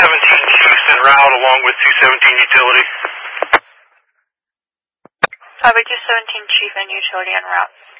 Chiefs en route along with 217 utility. Copy 217 Chief and utility en route.